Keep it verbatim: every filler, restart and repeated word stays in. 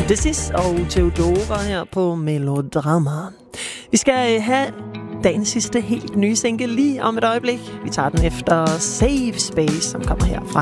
Odysseus og Theodora her på Melodrama. Vi skal have dagens sidste helt nye single lige om et øjeblik. Vi tager den efter Safe Space, som kommer her fra